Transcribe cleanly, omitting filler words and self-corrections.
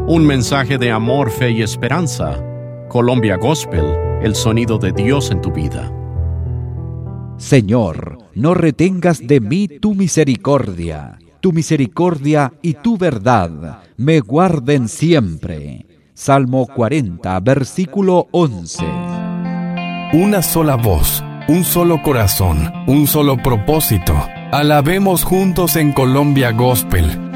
Un mensaje de amor, fe y esperanza. Colombia Gospel, el sonido de Dios en tu vida. Señor, no retengas de mí tu misericordia y tu verdad me guarden siempre. Salmo 40, versículo 11. Una sola voz, un solo corazón, un solo propósito. Alabemos juntos en Colombia Gospel,